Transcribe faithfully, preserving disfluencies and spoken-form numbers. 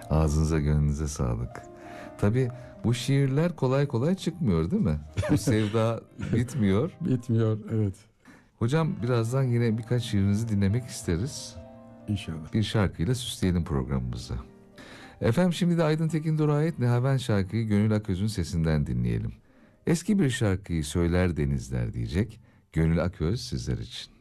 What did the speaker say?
Ağzınıza gönlünüze sağlık. Tabii bu şiirler kolay kolay çıkmıyor değil mi? Bu sevda bitmiyor. Bitmiyor, evet. Hocam birazdan yine birkaç şiirinizi dinlemek isteriz. İnşallah. Bir şarkıyla süsleyelim programımızı. Efendim şimdi de Aydın Tekin Doruk'a ait Nehaven şarkıyı Gönül Aköz'ün sesinden dinleyelim. Eski bir şarkıyı söyler denizler diyecek Gönül Aköz sizler için.